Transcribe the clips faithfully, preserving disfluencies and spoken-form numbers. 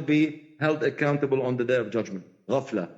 be held accountable on the day of judgment. Ghafla.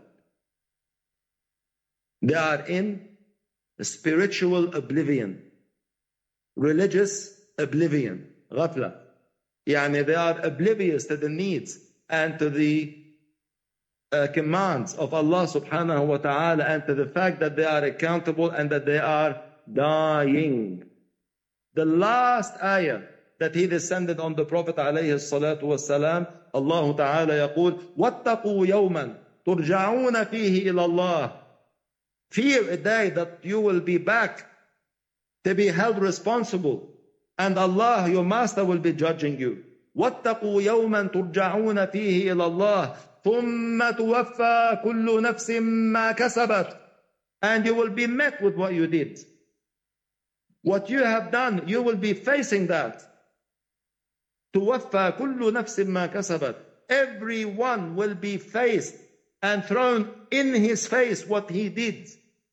They are in spiritual oblivion, religious oblivion. Ghafla. Yani they are oblivious to the needs and to the uh, commands of Allah subhanahu wa ta'ala, and to the fact that they are accountable and that they are dying. The last ayah that he descended on the Prophet alayhi salatu wasalam, Allah ta'ala يقول وَاتَّقُوا يَوْمًا تُرْجَعُونَ فِيهِ إِلَى اللَّهِ. Fear a day that you will be back to be held responsible, and Allah, your master, will be judging you. وَاتَّقُوا يَوْمًا تُرْجَعُونَ فِيهِ إِلَى اللَّهِ ثُمَّ تُوَفَّى كُلُّ نَفْسٍ مَا كَسَبَتْ. And you will be met with what you did. What you have done, you will be facing that. تُوَفَّى كُلُّ نَفْسٍ مَا كَسَبَتْ. Everyone will be faced and thrown in his face what he did.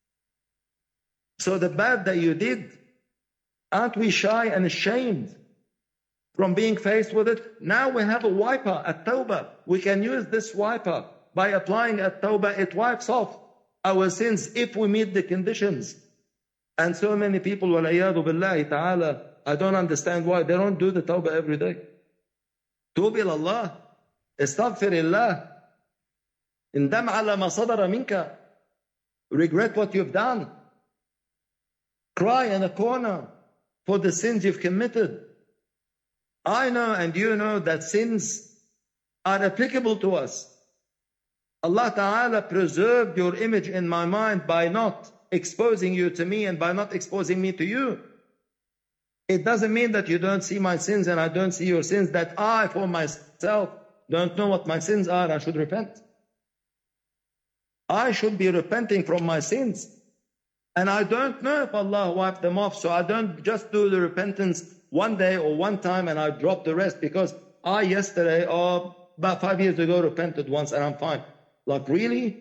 So the bad that you did, aren't we shy and ashamed from being faced with it? Now we have a wiper, a tawbah. We can use this wiper. By applying a tawbah, it wipes off our sins if we meet the conditions. And so many people, وَالْعِيَاذُ بِاللَّهِ ta'ala, I don't understand why they don't do the tawbah every day. توب إلى الله, استغفر الله, اندم على ما صدر منك, regret what you've done, cry in a corner for the sins you've committed. I know and you know that sins are applicable to us. Allah Ta'ala preserved your image in my mind by not exposing you to me and by not exposing me to you. It doesn't mean that you don't see my sins and I don't see your sins, that I for myself don't know what my sins are. I should repent. I should be repenting from my sins. And I don't know if Allah wiped them off, so I don't just do the repentance one day or one time and I drop the rest because I yesterday or about five years ago repented once and I'm fine. Like, really?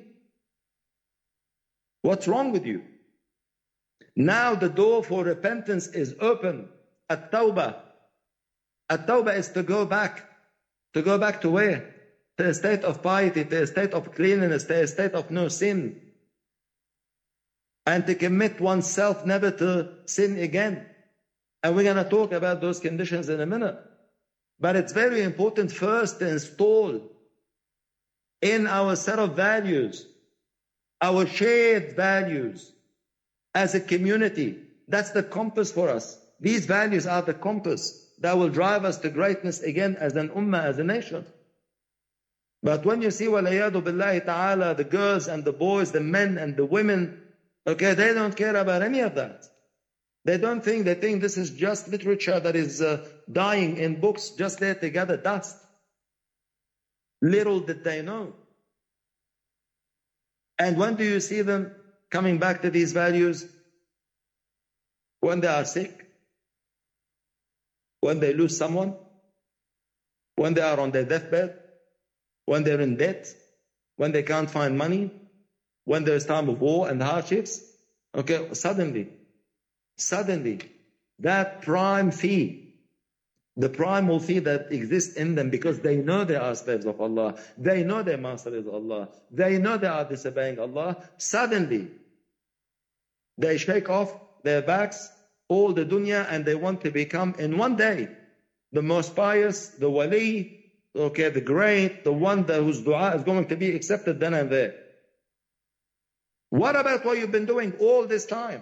What's wrong with you? Now the door for repentance is open. At-tawbah. At-tawbah is to go back. To go back to where? To a state of piety, to a state of cleanliness, to a state of no sin. And to commit oneself never to sin again. And we're going to talk about those conditions in a minute. But it's very important first to install in our set of values, our shared values as a community. That's the compass for us. These values are the compass that will drive us to greatness again as an ummah, as a nation. But when you see, وَالْعِيَاذُ بِاللَّهِ ta'ala, the girls and the boys, the men and the women, okay, they don't care about any of that. They don't think, they think this is just literature that is uh, dying in books, just there to gather dust. Little did they know. And when do you see them coming back to these values? When they are sick, when they lose someone, when they are on their deathbed, when they're in debt, when they can't find money, when there's time of war and hardships. Okay, suddenly, suddenly, that prime fee, the primal fee that exists in them, because they know they are slaves of Allah, they know their master is Allah, they know they are disobeying Allah, suddenly, they shake off their backs all the dunya and they want to become in one day the most pious, the wali, okay, the great, the one that whose dua is going to be accepted then and there. What about what you've been doing all this time?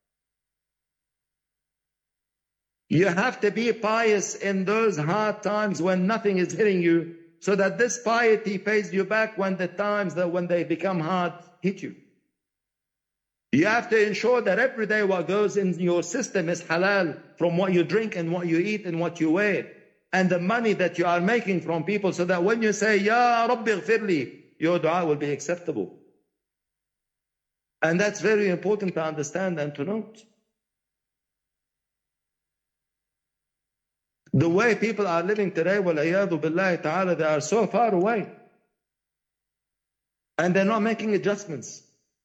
You have to be pious in those hard times when nothing is hitting you, so that this piety pays you back when the times that when they become hard hit you. You have to ensure that every day what goes in your system is halal, from what you drink and what you eat and what you wear, and the money that you are making from people, so that when you say, Ya Rabbi ghfirli, your dua will be acceptable. And that's very important to understand and to note. The way people are living today, وَالْعِيَاذُ بِاللَّهِ ta'ala, they are so far away. And they're not making adjustments.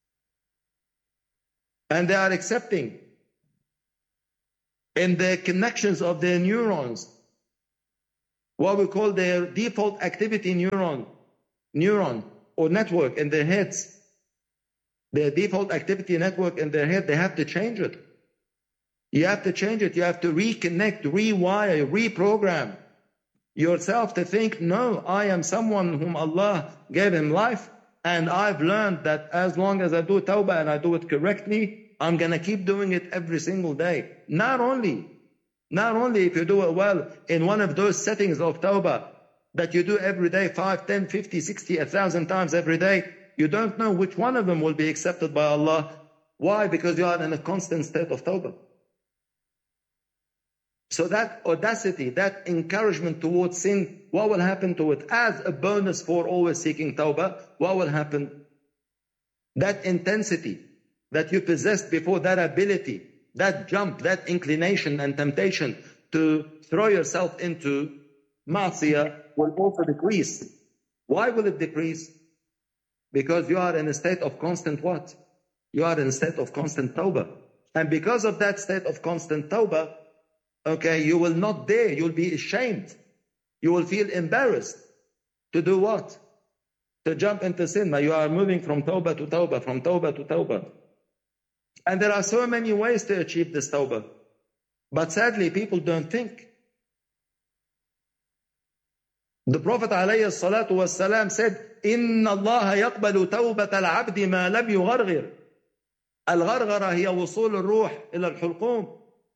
And they are accepting in the connections of their neurons what we call their default activity neuron, neuron or network in their heads. Their default activity network in their head, they have to change it. You have to change it. You have to reconnect, rewire, reprogram yourself to think, no, I am someone whom Allah gave him life, and I've learned that as long as I do tawbah and I do it correctly, I'm going to keep doing it every single day. Not only, not only if you do it well in one of those settings of tawbah that you do every day, five, ten, fifty, sixty, a thousand times every day, you don't know which one of them will be accepted by Allah. Why? Because you are in a constant state of tawbah. So that audacity, that encouragement towards sin, what will happen to it? As a bonus for always seeking tawbah, what will happen? That intensity that you possessed before, that ability, that jump, that inclination and temptation to throw yourself into ma'siyah will also decrease. Why will it decrease? Because you are in a state of constant what? You are in a state of constant tawbah. And because of that state of constant tawbah, okay, you will not dare, you'll be ashamed. You will feel embarrassed to do what? To jump into sin. Now you are moving from tawbah to tawbah, from tawbah to tawbah. And there are so many ways to achieve this tawbah. But sadly, people don't think. The Prophet ﷺ said, إِنَّ اللَّهَ يَقْبَلُ تَوْبَةَ الْعَبْدِ مَا لَمْ يُغَرْغِرْ. الغرغرة هي وصول الروح إلى الحلقوم.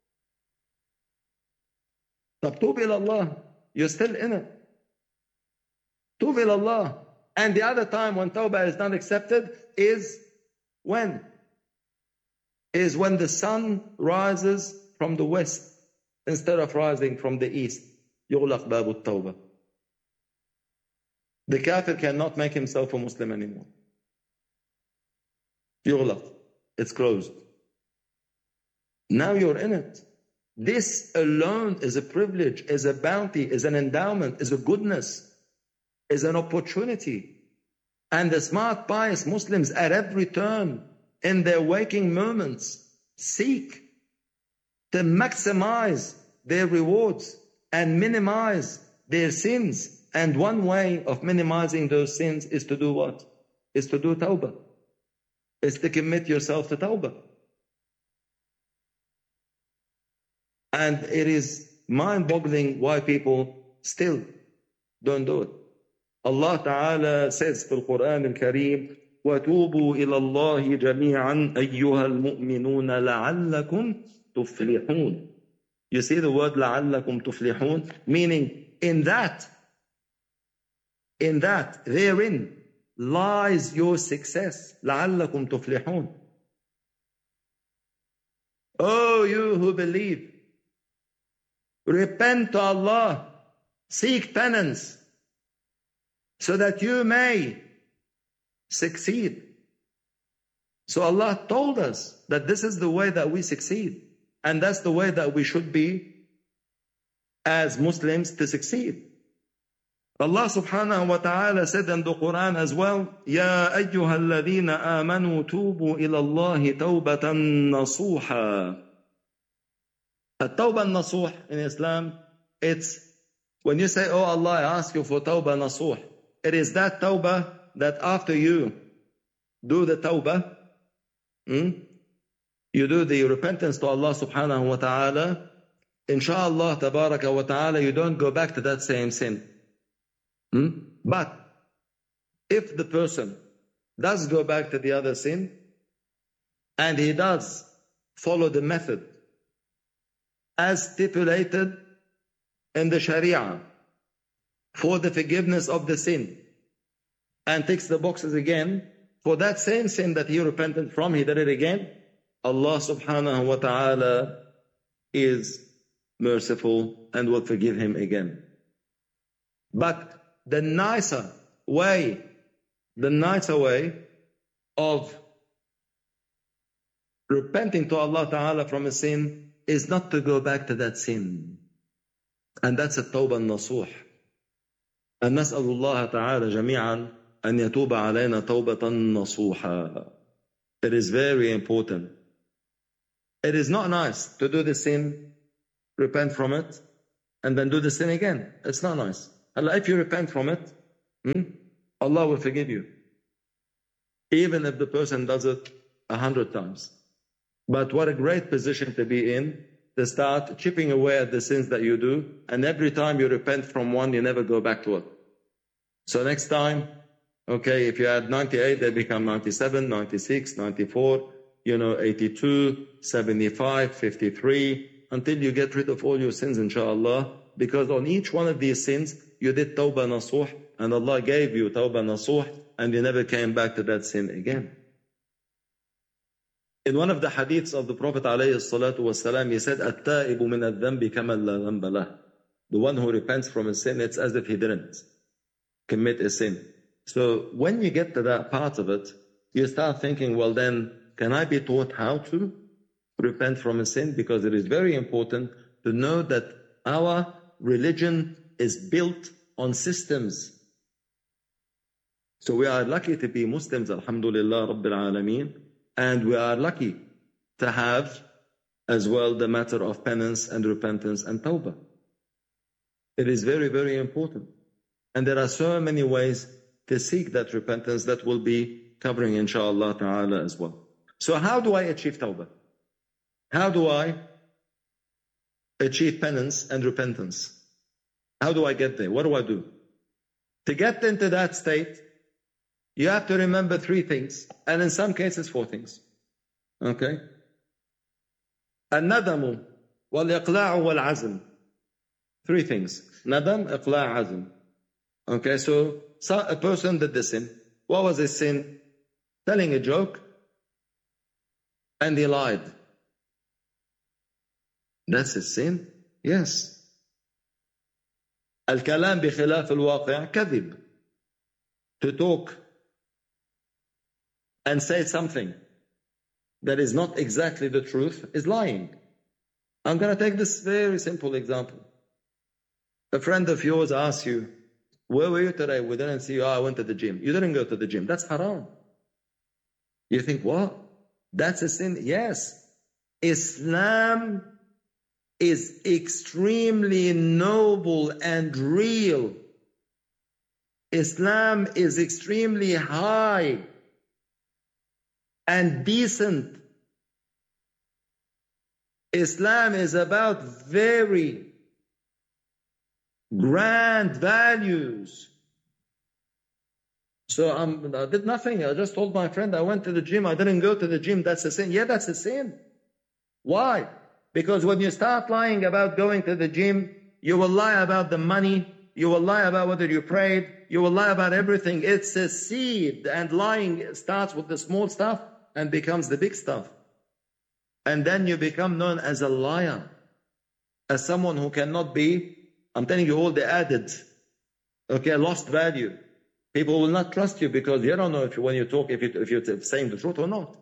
طب توب إلى الله. You're still in it. توب إلى الله. And the other time when tawbah is not accepted is when? Is when the sun rises from the west instead of rising from the east. يغلق باب التوبة. The kafir cannot make himself a Muslim anymore. يغلق. It's closed. Now you're in it. This alone is a privilege, is a bounty, is an endowment, is a goodness, is an opportunity. And the smart, pious Muslims at every turn in their waking moments seek to maximize their rewards and minimize their sins. And one way of minimizing those sins is to do what? Is to do tawbah. Is to commit yourself to tawbah. And it is mind-boggling why people still don't do it. Allah Ta'ala says in the Quran al-Kareem, وَتُوبُوا إِلَى اللَّهِ جَمِيعًا أَيُّهَا الْمُؤْمِنُونَ لَعَلَّكُمْ تُفْلِحُونَ. You see the word لَعَلَّكُمْ تُفْلِحُونَ? Meaning, in that, in that, therein lies your success. لَعَلَّكُمْ تُفْلِحُونَ. Oh, you who believe, repent to Allah, seek penance, so that you may succeed. So Allah told us that this is the way that we succeed, and that's the way that we should be as Muslims to succeed. Allah subhanahu wa ta'ala said in the Quran as well, يَا أَيُّهَا الَّذِينَ آمَنُوا تُوبُوا إِلَى اللَّهِ تَوْبَةً نَصُوحًا. التوبة النصوح in Islam, it's when you say, oh Allah, I ask you for tawbah nasuh. It is that tawbah that after you do the tawbah, hmm, you do the repentance to Allah subhanahu wa ta'ala, inshallah tabaraka wa ta'ala, you don't go back to that same sin. Hmm? But if the person does go back to the other sin, and he does follow the method as stipulated in the Sharia for the forgiveness of the sin, and ticks the boxes again for that same sin that he repented from, he did it again, Allah subhanahu wa ta'ala is merciful and will forgive him again. But the nicer way, the nicer way of repenting to Allah ta'ala from a sin is not to go back to that sin. And that's a tawbah nasuh. And نسأل الله تعالى جميعا أن يتوب علينا توبة نصوحا. It is very important. It is not nice to do the sin, repent from it, and then do the sin again. It's not nice. Allah, if you repent from it, hmm, Allah will forgive you. Even if the person does it a hundred times. But what a great position to be in, to start chipping away at the sins that you do, and every time you repent from one, you never go back to it. So next time, okay, if you had ninety-eight, they become ninety-seven, ninety-six, ninety-four, you know, eighty-two, seventy-five, fifty-three, until you get rid of all your sins, inshallah. Because on each one of these sins, you did tawbah nasuh, and Allah gave you tawbah nasuh, and you never came back to that sin again. In one of the hadiths of the Prophet ﷺ, he said, "At-taibu min al-dhanbi kaman la dhanba lah." The one who repents from a sin, it's as if he didn't commit a sin. So when you get to that part of it, you start thinking, well then, can I be taught how to repent from a sin? Because it is very important to know that our religion is built on systems. So we are lucky to be Muslims, alhamdulillah, Rabbil Alameen, and we are lucky to have as well the matter of penance and repentance and tawbah. It is very, very important. And there are so many ways to seek that repentance that will be covering inshallah ta'ala as well. So how do I achieve tawbah? How do I achieve penance and repentance? How do I get there? What do I do? To get into that state, you have to remember three things, and in some cases four things. Okay? الندم والإقلاع والعزم. Three things. Nadam, إقلاع, عزم. Okay, so, so a person did the sin. What was his sin? Telling a joke, and he lied. That's a sin? Yes. الكلام بخلاف الواقع كذب. To talk and say something that is not exactly the truth is lying. I'm going to take this very simple example. A friend of yours asks you, where were you today? We didn't see you. Oh, I went to the gym. You didn't go to the gym. That's haram. You think, what? That's a sin? Yes. Islam is extremely noble and real. Islam is extremely high and decent. Islam is about very grand values. So I'm, I did nothing. I just told my friend I went to the gym. I didn't go to the gym. That's a sin. Yeah, that's a sin. Why? Because when you start lying about going to the gym, you will lie about the money. You will lie about whether you prayed. You will lie about everything. It's a seed. And lying starts with the small stuff and becomes the big stuff. And then you become known as a liar. As someone who cannot be, I'm telling you all the added, okay, lost value. People will not trust you because you don't know if you, when you talk, if, you, if you're saying the truth or not.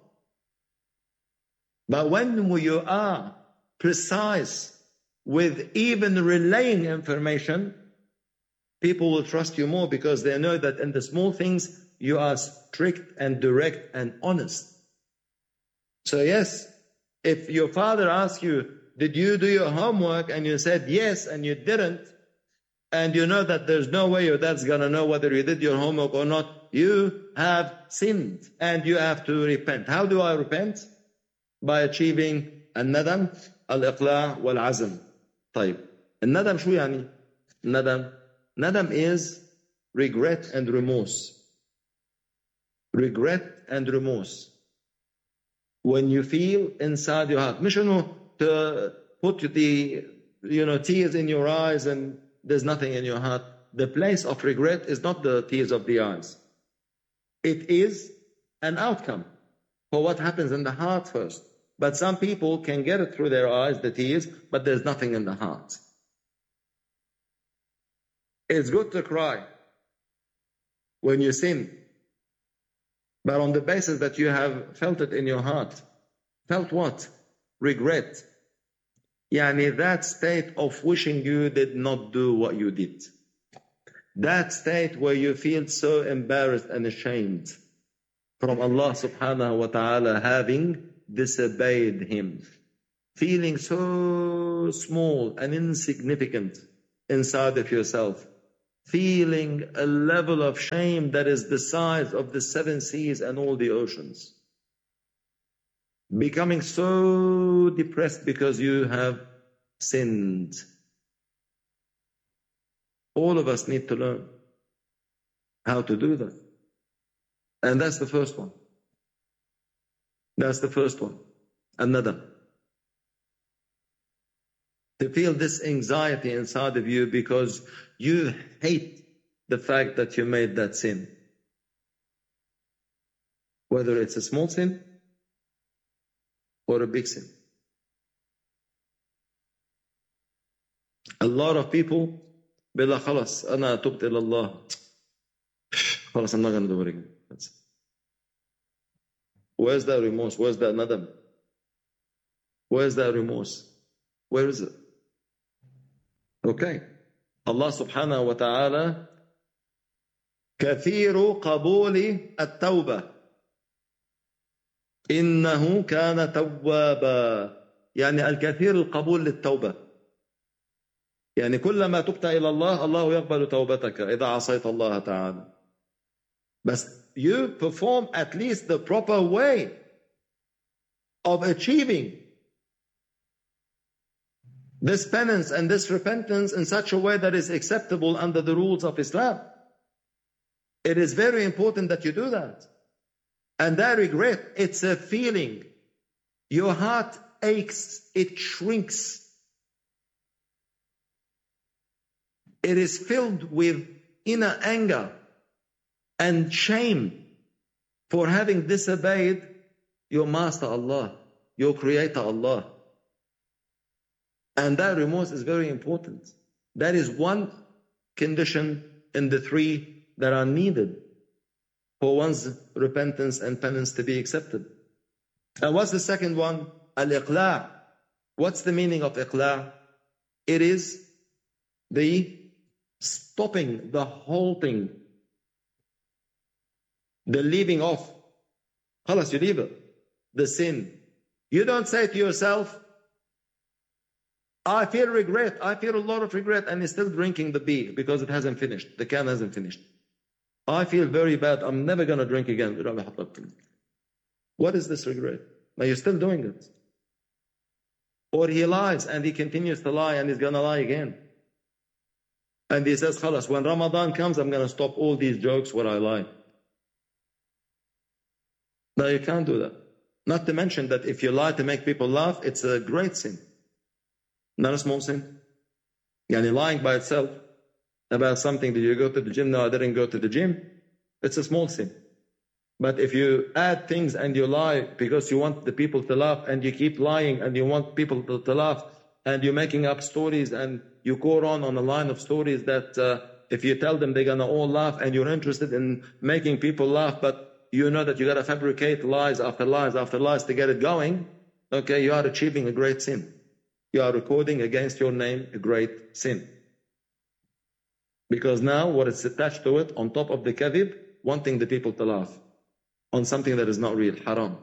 But when you are precise with even relaying information, people will trust you more because they know that in the small things, you are strict and direct and honest. So yes, if your father asks you, did you do your homework? And you said yes, and you didn't, and you know that there's no way your dad's going to know whether you did your homework or not, you have sinned and you have to repent. How do I repent? By achieving الندم الإقلاع والعزم. طيب الندم شو يعني؟ الندم Nadam is regret and remorse. Regret and remorse. When you feel inside your heart, مش إنه to put the you know tears in your eyes and there's nothing in your heart. The place of regret is not the tears of the eyes. It is an outcome for what happens in the heart first. But some people can get it through their eyes, the tears, but there's nothing in the heart. It's good to cry when you sin, but on the basis that you have felt it in your heart. Felt what? Regret. Yani that state of wishing you did not do what you did. That state where you feel so embarrassed and ashamed from Allah subhanahu wa ta'ala having disobeyed Him. Feeling so small and insignificant inside of yourself, feeling a level of shame that is the size of the seven seas and all the oceans. Becoming so depressed because you have sinned. All of us need to learn how to do that. And that's the first one. That's the first one. Another. To feel this anxiety inside of you because you hate the fact that you made that sin. Whether it's a small sin or a big sin. A lot of people بيقول خلاص أنا تبت إلى الله. خلاص I'm not going to do it again. That's it. Where's that remorse? Where's that nadam? Where's that remorse? Where is it? Okay. Allah subhanahu wa ta'ala كثير قبول التوبة إنه كان توابا يعني الكثير القبول للتوبة يعني كلما تبت إلى الله الله يقبل توبتك إذا عصيت الله تعالى But you perform at least the proper way of achieving this penance and this repentance in such a way that is acceptable under the rules of Islam. It is very important that you do that. And that regret, it's a feeling. Your heart aches, it shrinks. It is filled with inner anger and shame for having disobeyed your Master Allah, your Creator Allah. And that remorse is very important. That is one condition in the three that are needed for one's repentance and penance to be accepted. And what's the second one? Al-Iqla'. What's the meaning of Iqla'? It is the stopping, the halting, the leaving off. Khalas, you leave it. The sin. You don't say to yourself, I feel regret, I feel a lot of regret, and you're still drinking the beer because it hasn't finished, the can hasn't finished. I feel very bad, I'm never going to drink again. What is this regret? Now you're still doing it. Or he lies and he continues to lie and he's going to lie again. And he says, Khalas, when Ramadan comes, I'm going to stop all these jokes where I lie. Now you can't do that. Not to mention that if you lie to make people laugh, it's a great sin. Not a small sin. Yani lying by itself about something, did you go to the gym? No, I didn't go to the gym. It's a small sin. But if you add things and you lie because you want the people to laugh and you keep lying and you want people to, to laugh and you're making up stories and you go on on a line of stories that uh, if you tell them they're going to all laugh and you're interested in making people laugh, but you know that you got to fabricate lies after lies after lies to get it going, okay, you are achieving a great sin. You are recording against your name a great sin. Because now what is attached to it, on top of the kadhib, wanting the people to laugh on something that is not real, haram.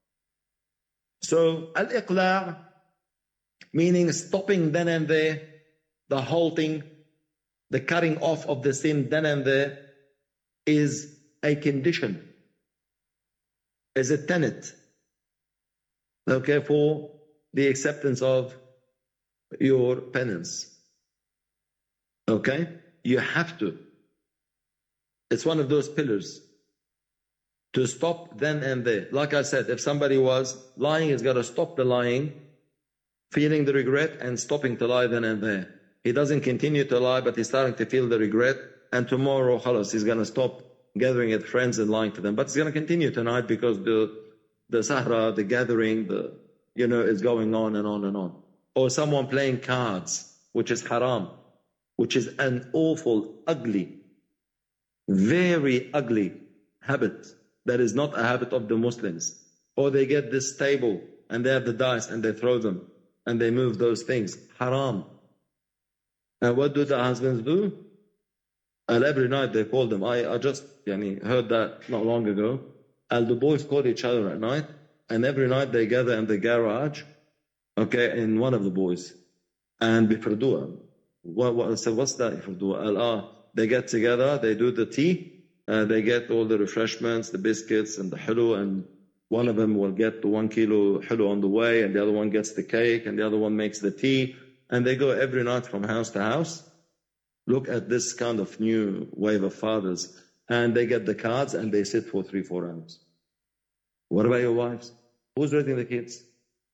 So, al-iqla', meaning stopping then and there, the halting, the cutting off of the sin then and there, is a condition, is a tenet, okay, for the acceptance of your penance. Okay? You have to. It's one of those pillars. To stop then and there. Like I said, if somebody was lying, he's got to stop the lying, feeling the regret and stopping to lie then and there. He doesn't continue to lie, but he's starting to feel the regret, and tomorrow, khalas, he's going to stop gathering with friends and lying to them. But he's going to continue tonight because the the sahra, the gathering, the you know, is going on and on and on. Or someone playing cards, which is haram, which is an awful, ugly, very ugly habit that is not a habit of the Muslims. Or they get this table and they have the dice and they throw them and they move those things. Haram. And what do the husbands do? And every night they call them. I, I just yani, heard that not long ago. And the boys call each other at night, and every night they gather in the garage, okay, in one of the boys, and bifrdua. What, what, so what's that if we do? Allah, they get together, they do the tea, uh, they get all the refreshments, the biscuits and the hulu, and one of them will get the one kilo hulu on the way, and the other one gets the cake, and the other one makes the tea, and they go every night from house to house. Look at this kind of new wave of fathers, and they get the cards and they sit for three, four hours. What about your wives? Who's raising the kids?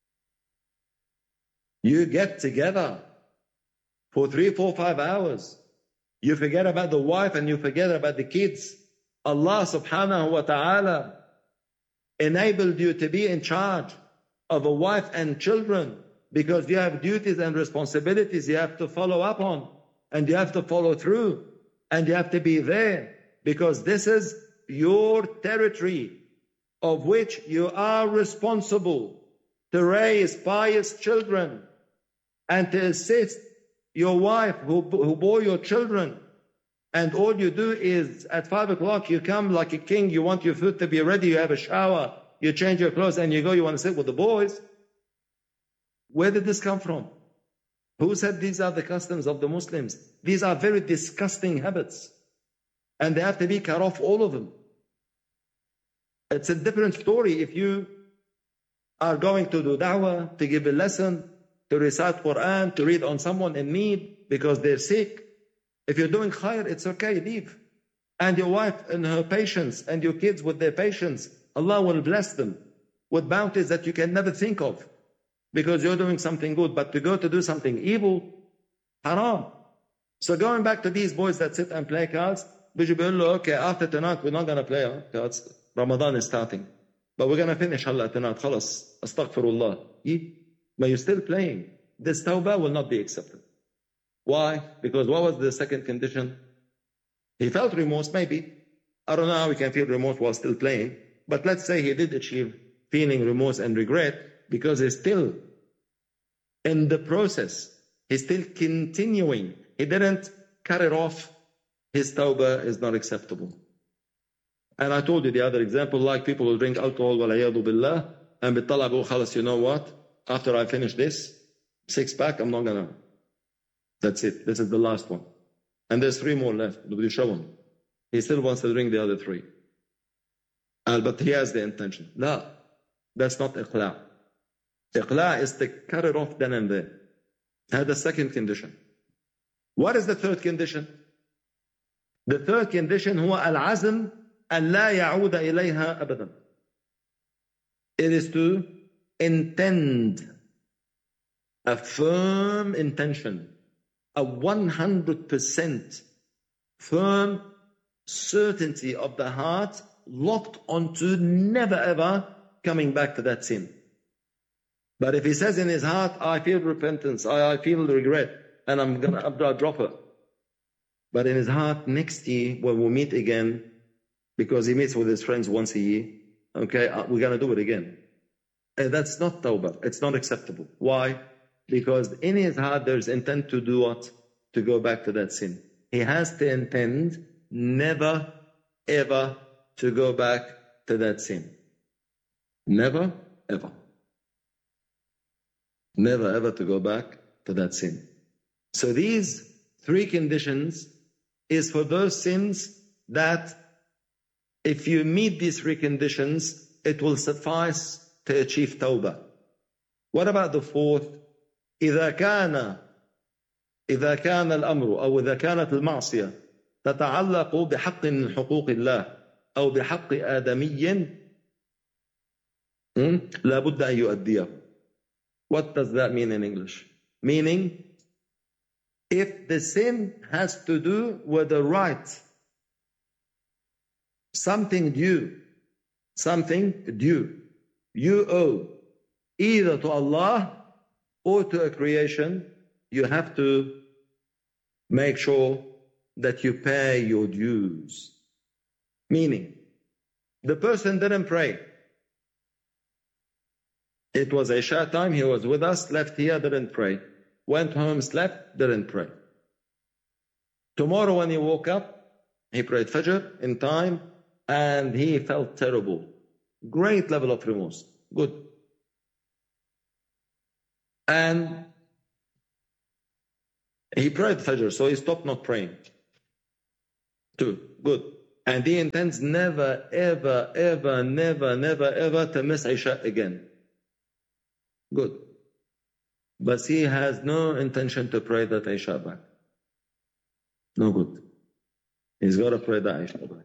You get together for three, four, five hours. You forget about the wife and you forget about the kids. Allah subhanahu wa ta'ala enabled you to be in charge of a wife and children because you have duties and responsibilities you have to follow up on, and you have to follow through, and you have to be there because this is your territory of which you are responsible to raise pious children and to assist your wife who, who bore your children. And all you do is at five o'clock you come like a king, you want your food to be ready, you have a shower, you change your clothes and you go, you want to sit with the boys. Where did this come from? Who said these are the customs of the Muslims? These are very disgusting habits. And they have to be cut off, all of them. It's a different story if you are going to do da'wah, to give a lesson, to recite Quran, to read on someone in need because they're sick. If you're doing khair, it's okay, leave. And your wife and her patience, and your kids with their patience, Allah will bless them with bounties that you can never think of because you're doing something good. But to go to do something evil, haram. So going back to these boys that sit and play cards, okay, after tonight we're not going to play cards. Ramadan is starting. But we're going to finish Allah tonight. Khalas. Astaghfirullah. But you're still playing. This tawbah will not be accepted. Why? Because what was the second condition? He felt remorse, maybe. I don't know how we can feel remorse while still playing. But let's say he did achieve feeling remorse and regret because he's still in the process. He's still continuing. He didn't cut it off. His tawbah is not acceptable. And I told you the other example, like people who drink alcohol, walayadu billah, and bitalabu khalas, you know what? After I finish this six pack, I'm not gonna. That's it. This is the last one. And there's three more left. Nobody show him. He still wants to drink the other three. Uh, but he has the intention. No, that's not iqla'. Iqla' is to cut it off then and there. That's the second condition. What is the third condition? The third condition هو العزم أن لا يعود إليها أبدا. It is to intend a firm intention, a one hundred percent firm certainty of the heart locked onto never ever coming back to that sin. But if he says in his heart, I feel repentance, I, I feel regret, and I'm going to drop it. But in his heart, next year, when we meet again, because he meets with his friends once a year, okay, we're going to do it again. And that's not tawbah. It's not acceptable. Why? Because in his heart, there's intent to do what? To go back to that sin. He has to intend never, ever to go back to that sin. Never, ever. Never, ever to go back to that sin. So these three conditions is for those sins that if you meet these three conditions, it will suffice to achieve tawbah. What about the fourth? إذا كان إذا كان الأمر أو إذا كانت المعصية تتعلق بحق من حقوق الله أو بحق آدمي لا بد أن يؤديه. What does that mean in English? Meaning, if the sin has to do with the right, something due, something due, you owe either to Allah or to a creation, you have to make sure that you pay your dues. Meaning, the person didn't pray. It was Isha time, he was with us, left here, didn't pray. Went home, slept, didn't pray. Tomorrow when he woke up, he prayed Fajr in time, and he felt terrible. Great level of remorse. Good. And He prayed Fajr, so he stopped not praying. Two, good. And he intends never, ever, ever, never, never, ever to miss Isha again. Good. But he has no intention to pray that Isha back. No good. He's got to pray that Isha back.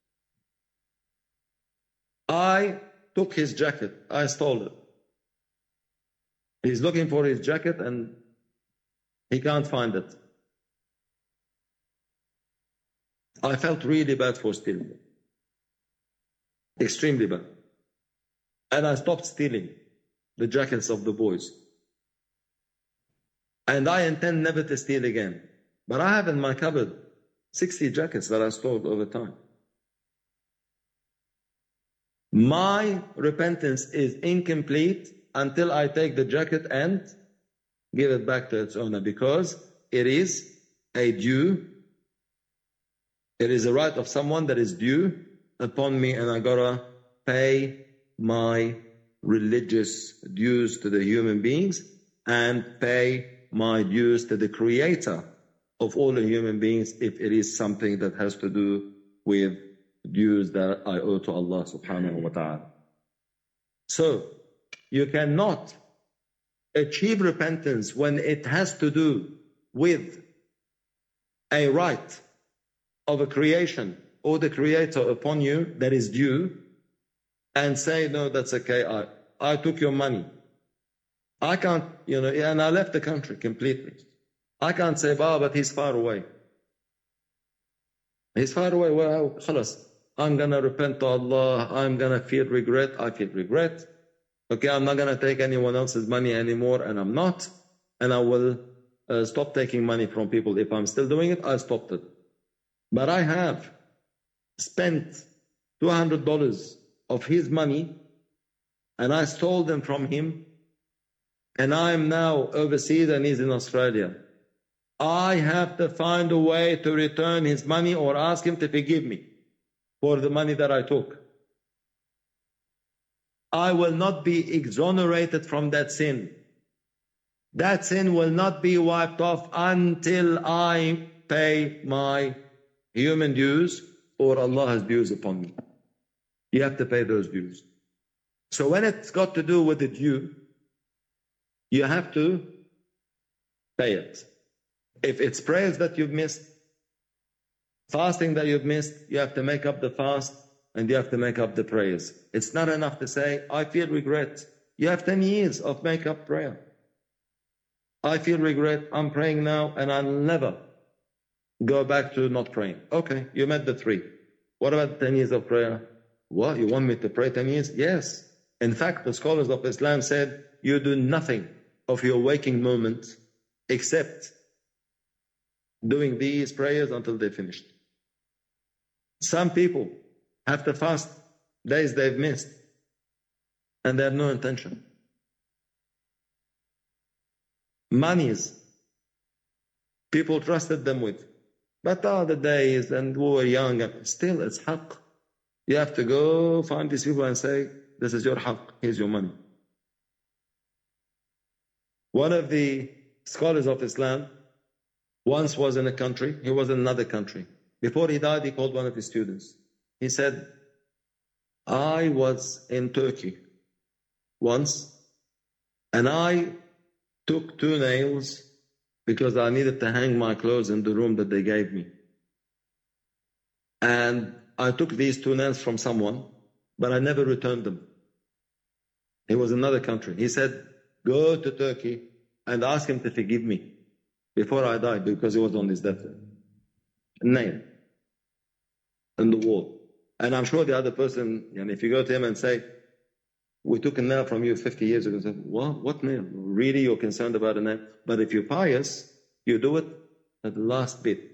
I took his jacket. I stole it. He's looking for his jacket and he can't find it. I felt really bad for stealing it. Extremely bad. And I stopped stealing the jackets of the boys. And I intend never to steal again. But I have in my cupboard sixty jackets that I stole over time. My repentance is incomplete until I take the jacket and give it back to its owner, because it is a due, it is a right of someone that is due upon me, and I gotta pay my religious dues to the human beings and pay my dues to the creator of all the human beings if it is something that has to do with dues that I owe to Allah subhanahu wa ta'ala. So, you cannot achieve repentance when it has to do with a right of a creation or the creator upon you that is due, and say, no, that's okay, I, I took your money. I can't, you know, and I left the country completely. I can't say, oh, but he's far away. He's far away. Well, khalas, I'm going to repent to Allah. I'm going to feel regret. I feel regret. Okay, I'm not going to take anyone else's money anymore, and I'm not. And I will uh, stop taking money from people. If I'm still doing it, I stopped it. But I have spent two hundred dollars of his money, and I stole them from him, and I'm now overseas and he's in Australia. I have to find a way to return his money or ask him to forgive me for the money that I took. I will not be exonerated from that sin. That sin will not be wiped off until I pay my human dues or Allah has dues upon me. You have to pay those dues. So when it's got to do with the due, you have to pay it. If it's prayers that you've missed, fasting that you've missed, you have to make up the fast and you have to make up the prayers. It's not enough to say, I feel regret. You have ten years of make-up prayer. I feel regret, I'm praying now, and I'll never go back to not praying. Okay, you met the three. What about ten years of prayer? What, you want me to pray ten years? Yes. In fact, the scholars of Islam said, you do nothing of your waking moment except doing these prayers until they're finished. Some people have to fast days they've missed, and they have no intention. Monies people trusted them with. But other days, and we were young, still it's haqq. You have to go find these people and say, this is your haqq, here's your money. One of the scholars of Islam once was in a country, he was in another country. Before he died, he called one of his students. He said, I was in Turkey once, and I took two nails because I needed to hang my clothes in the room that they gave me. And I took these two nails from someone, but I never returned them. He was in another country. He said, go to Turkey and ask him to forgive me before I died, because he was on his deathbed. A nail in the wall. And I'm sure the other person, and if you go to him and say, we took a nail from you fifty years ago, say, what, what nail? Really, you're concerned about a nail? But if you're pious, you do it at the last bit.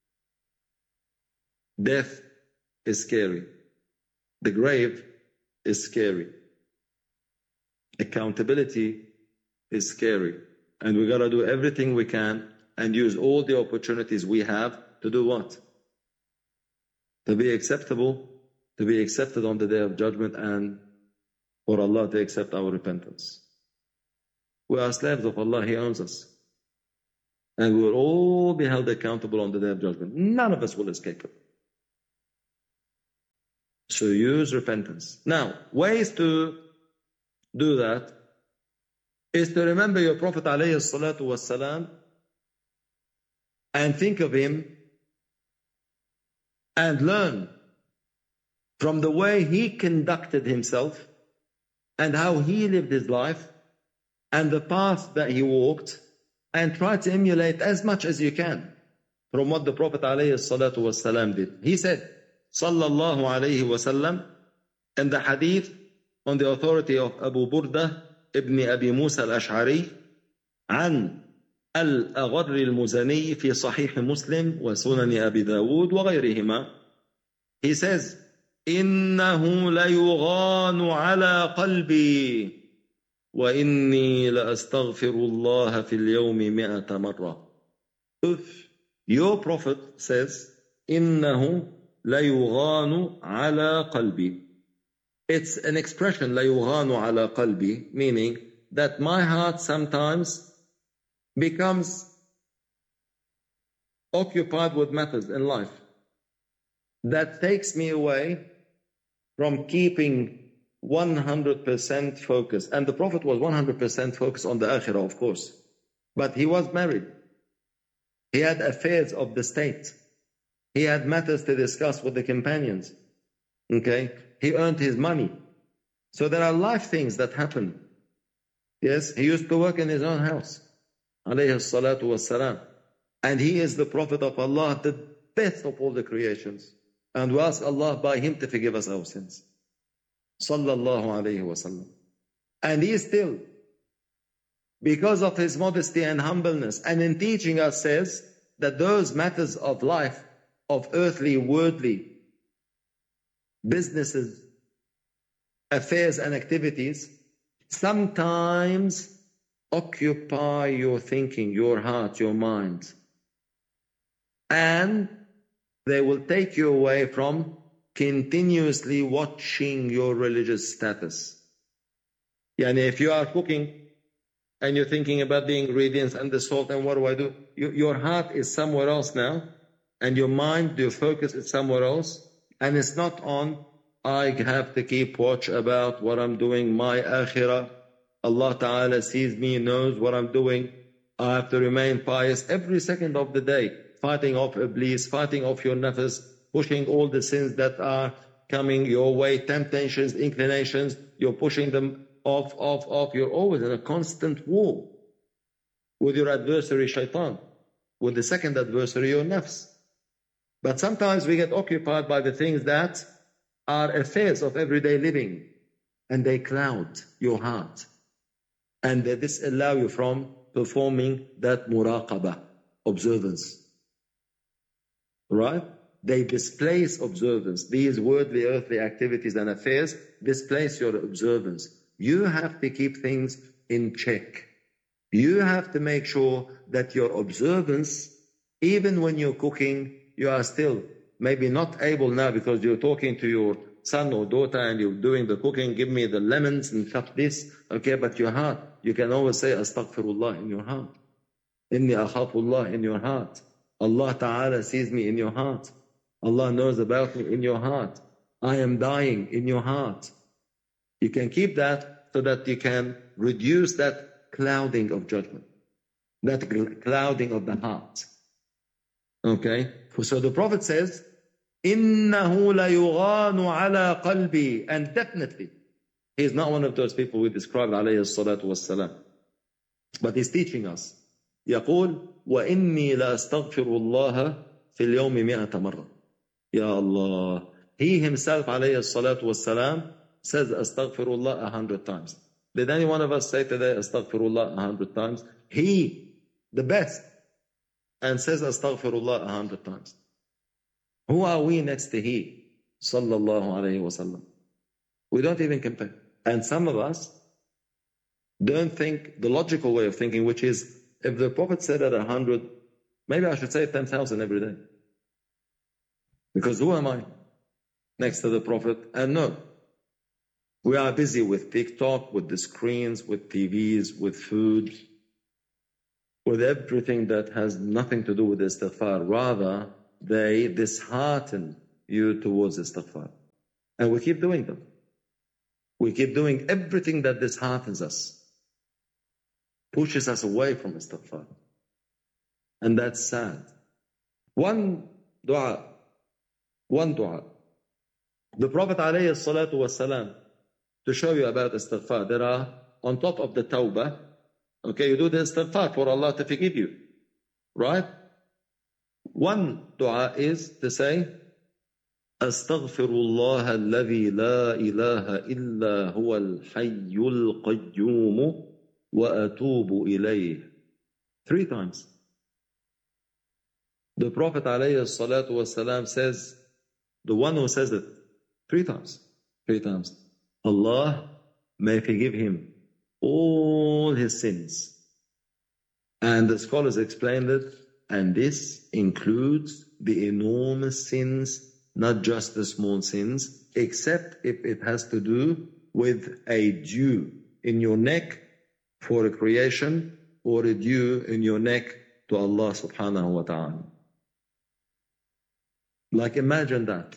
Death is scary. The grave is scary. Accountability is scary. And we got to do everything we can and use all the opportunities we have to do what? To be acceptable, to be accepted on the day of judgment, and for Allah to accept our repentance. We are slaves of Allah, He owns us. And we will all be held accountable on the Day of Judgment. None of us will escape it. So use repentance. Now, ways to do that is to remember your Prophet ﷺ and think of him and learn from the way he conducted himself and how he lived his life and the path that he walked, and try to emulate as much as you can from what the Prophet ﷺ did. He said, sallallahu alayhi wasallam, in the hadith on the authority of Abu Burda ibn Abi Musa al-Ash'ari, عن الأغر المزني في صحيح مسلم وسنن أبي داود وغيرهما. He says, إنه ليغان على قلبي وإني لأستغفر الله في اليوم مئة مرة. If your Prophet says, إنه ليغان على قلبي, it's an expression, ليغان على قلبي, meaning that my heart sometimes becomes occupied with matters in life that takes me away from keeping one hundred percent focus. And the Prophet was one hundred percent focused on the Akhirah, of course. But he was married. He had affairs of the state. He had matters to discuss with the companions. Okay? He earned his money. So there are life things that happen. Yes, he used to work in his own house. Alayhi salatu wassalam. And he is the Prophet of Allah, the best of all the creations. And we ask Allah by him to forgive us our sins. Sallallahu alayhi wasallam. And he still, because of his modesty and humbleness, and in teaching us says that those matters of life, of earthly, worldly, businesses, affairs and activities, sometimes occupy your thinking, your heart, your mind. And they will take you away from continuously watching your religious status. Yani if you are cooking and you're thinking about the ingredients and the salt and what do I do, you, your heart is somewhere else now, and your mind, your focus is somewhere else, and it's not on, I have to keep watch about what I'm doing, my akhirah. Allah Ta'ala sees me, knows what I'm doing. I have to remain pious every second of the day, fighting off Iblis, fighting off your nafs, pushing all the sins that are coming your way, temptations, inclinations, you're pushing them off, off, off. You're always in a constant war with your adversary, shaitan, with the second adversary, your nafs. But sometimes we get occupied by the things that are affairs of everyday living, and they cloud your heart, and they disallow you from performing that muraqabah, observance. Right? They displace observance. These worldly, earthly activities and affairs displace your observance. You have to keep things in check. You have to make sure that your observance, even when you're cooking, you are still maybe not able now because you're talking to your son or daughter and you're doing the cooking, give me the lemons and cut this, okay, but your heart, you can always say astaghfirullah in your heart. Inni akhafullah in your heart. Allah Ta'ala sees me in your heart. Allah knows about me in your heart. I am dying in your heart. You can keep that so that you can reduce that clouding of judgment, that clouding of the heart. Okay? So the Prophet says, إِنَّهُ لَيُغَانُ عَلَى قَلْبِي. And definitely, he is not one of those people we described, alayhi salatu wassalam. But he's teaching us. يقول وإني لا أستغفر الله في اليوم مئة مرة. Ya Allah. He himself, alayhi salatu wassalam, says astaghfirullah a hundred times. Did any one of us say today astaghfirullah a hundred times? He, the best, and says astaghfirullah a hundred times. Who are we next to he? Sallallahu alayhi wasallam. We don't even compare. And some of us don't think the logical way of thinking, which is, if the Prophet said at a hundred, maybe I should say ten thousand every day. Because who am I next to the Prophet? And no, we are busy with TikTok, with the screens, with T Vs, with food, with everything that has nothing to do with istighfar. Rather, they dishearten you towards istighfar. And we keep doing them. We keep doing everything that disheartens us, pushes us away from istighfar. And that's sad. One dua, one dua. The Prophet alayhi salatu wasalam, to show you about istighfar, there are, on top of the tawbah, okay, you do the istighfar for Allah to forgive you, right? One dua is to say, أستغفر الله الذي لا إله إلا هو الحي القيوم وأتوب إليه. Three times. The Prophet ﷺ says, the one who says it three times, three times, Allah may forgive him all his sins. And the scholars explained it, and this includes the enormous sins, not just the small sins, except if it has to do with a dew in your neck for a creation, or a dew in your neck to Allah subhanahu wa ta'ala. Like, imagine that.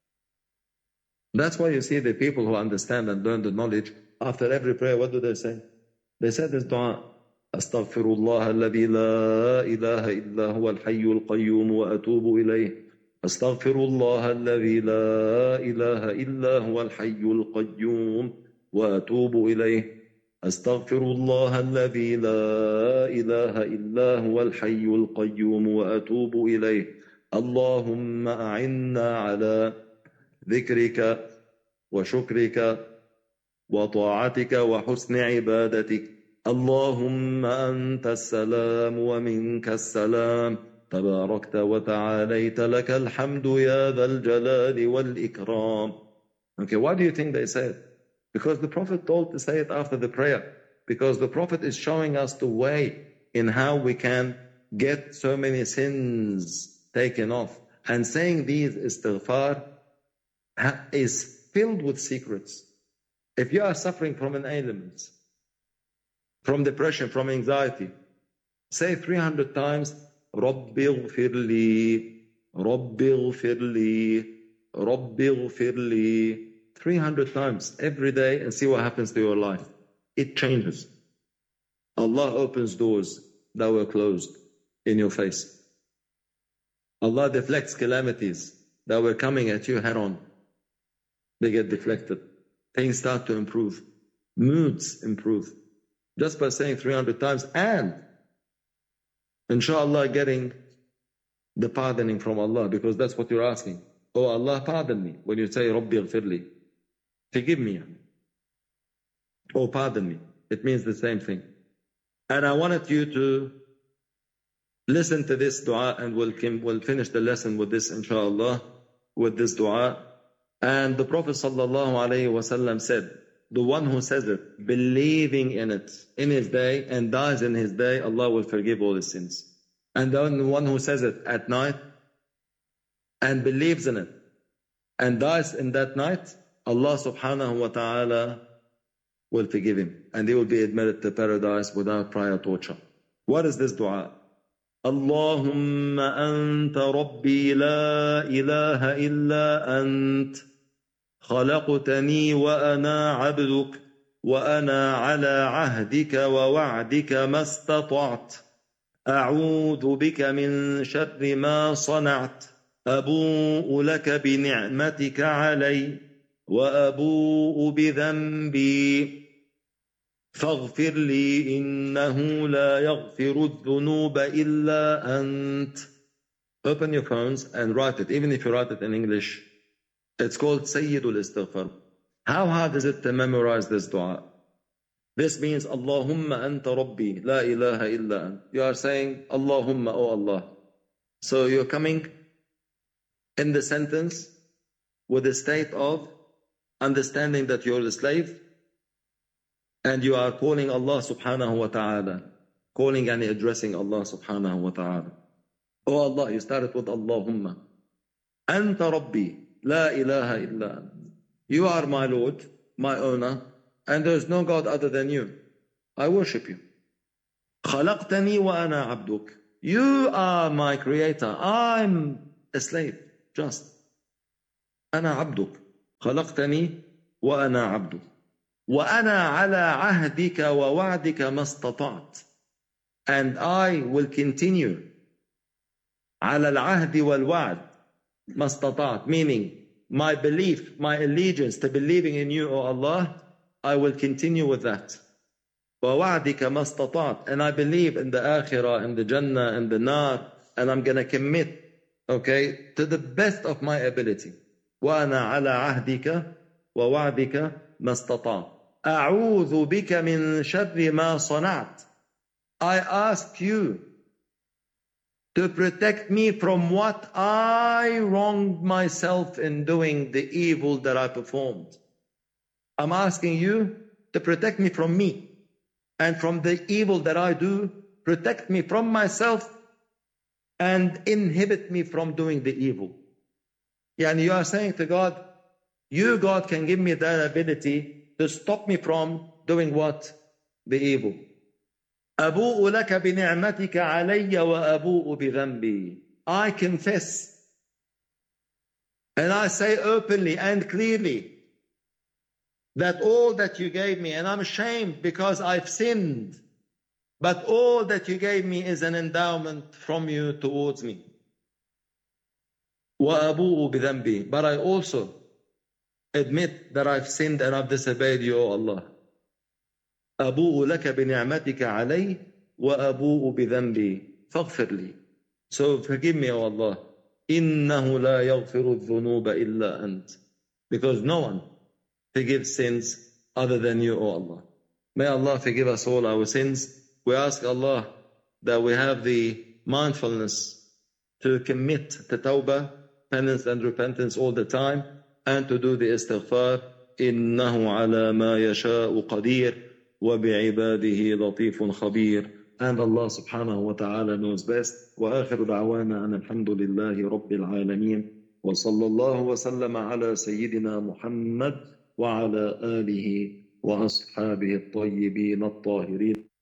That's why you see the people who understand and learn the knowledge, after every prayer, what do they say? They say this dua, Astaghfirullah alladhi la ilaha illa huwa al-hayyu al-qayyum wa atubu ilayh. Astaghfirullah alladhi la ilaha illa huwa al-hayyu al-qayyum wa atubu ilayh. أستغفر الله الذي لا إله إلا هو الحي القيوم وأتوب إليه اللهم أعنا على ذكرك وشكرك وطاعتك وحسن عبادتك اللهم أنت السلام ومنك السلام تباركت وتعاليت لك الحمد يا ذا الجلال والإكرام. Okay, why do you think they said? Because the Prophet told to say it after the prayer. Because the Prophet is showing us the way in how we can get so many sins taken off. And saying these istighfar is filled with secrets. If you are suffering from an ailment, from depression, from anxiety, say three hundred times, رَبِّ اغْفِرْ لِي رَبِّ اغْفِرْ لِي رَبِّ اغْفِرْ لِي three hundred times every day and see what happens to your life. It changes. Allah opens doors that were closed in your face. Allah deflects calamities that were coming at you head on. They get deflected. Things start to improve. Moods improve. Just by saying three hundred times and inshallah getting the pardoning from Allah, because that's what you're asking. Oh Allah, pardon me. When you say Rabbi ighfirli, forgive me. Oh, pardon me. It means the same thing. And I wanted you to listen to this dua, and we'll, we'll finish the lesson with this, inshallah, with this dua. And the Prophet sallallahu alayhi wasallam said, the one who says it, believing in it, in his day, and dies in his day, Allah will forgive all his sins. And then the one who says it at night, and believes in it, and dies in that night, Allah subhanahu wa ta'ala will forgive him, and he will be admitted to paradise without prior torture. What is this dua? Allahumma anta rabbi la ilaha illa ant khalaqtani wa ana abduk wa ana ala ahdika wa wa'dika mastata'at a'udhu bika min sharri ma sana'at abu'u laka bi ni'matika alay وأبوء بذنبي فاغفر لي إنه لا يغفر الذنوب إلا أنت. Open your phones and write it, even if you write it in English. It's called Sayyidul Istighfar. How hard is it to memorize this dua? This means Allahumma anta rabbi la ilaha illa ant. You are saying Allahumma, oh Allah. So you're coming in the sentence with a state of understanding that you're a slave, and you are calling Allah subhanahu wa ta'ala, calling and addressing Allah subhanahu wa ta'ala. Oh Allah, you started with Allahumma. Anta Rabbi, la ilaha illa ant. You are my Lord, my owner, and there is no God other than you. I worship you. خلقتني وأنا عبدك. You are my creator. I'm a slave. Just. أنا عبدك. خلقتني وأنا عبدك. وأنا على عهدك ووعدك ما استطعت. And I will continue. على العهد والوعد ما استطعت. Meaning, my belief, my allegiance to believing in you, O Allah, I will continue with that. ووعدك ما استطعت. And I believe in the akhirah, in the jannah, in the nar, and I'm going to commit, okay, to the best of my ability. وأنا على عهدك ووعدك ما استطعت. أعوذ بك من شر ما صنعت. I ask you to protect me from what I wronged myself in doing the evil that I performed. I'm asking you to protect me from me and from the evil that I do. Protect me from myself and inhibit me from doing the evil. Yani you are saying to God, you, God, can give me that ability to stop me from doing what? The evil. أبوء لك بنعمتك علي وأبوء بذنبي. I confess and I say openly and clearly that all that you gave me, and I'm ashamed because I've sinned, but all that you gave me is an endowment from you towards me. وأبوء بذنبي. But I also admit that I've sinned and I've disobeyed you, O Allah. أبوء لك بنعمتك علي وأبوء بذنبي فاغفر لي. So forgive me, O Allah. إنه لا يغفر الذنوب إلا أنت. Because no one forgives sins other than you, O Allah. May Allah forgive us all our sins. We ask Allah that we have the mindfulness to commit to tawbah, penance and repentance all the time, and to do the istighfar. إنه على ما يشاء قدير وبعباده لطيف خبير. And Allah subhanahu wa ta'ala knows best. وآخر دعوانا أن الحمد لله رب العالمين وصلى الله وسلم على سيدنا محمد وعلى آله وأصحابه الطيبين الطاهرين.